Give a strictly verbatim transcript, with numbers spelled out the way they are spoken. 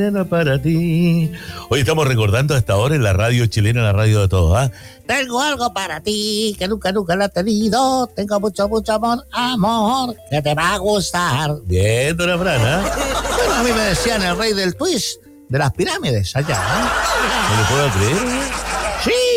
Para ti. Hoy estamos recordando hasta ahora en la radio chilena, la radio de todos, ¿ah? ¿eh? Tengo algo para ti que nunca, nunca lo he tenido. Tengo mucho, mucho amor, amor, que te va a gustar. Bien, dona Frana. Bueno, a mí me decían el rey del twist de las pirámides allá, ¿eh? ¿No le puedo creer? Sí,